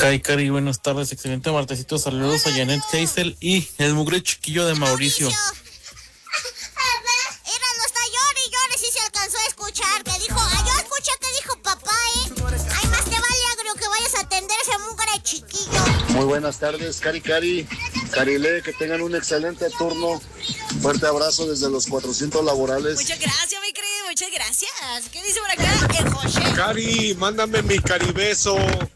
Cari, buenas tardes, excelente martesito, saludos a Janet Hazel y el mugre chiquillo de Mauricio. Era, no está llore, si se alcanzó a escuchar, que dijo, yo escuché que dijo papá, ay, más te vale agrio que vayas a atender ese mugre chiquillo. Muy buenas tardes, Carile, que tengan un excelente turno, fuerte abrazo desde los 400 laborales. Muchas gracias, mi querido, muchas gracias. ¿Qué dice por acá el José? Cari, mándame mi caribeso.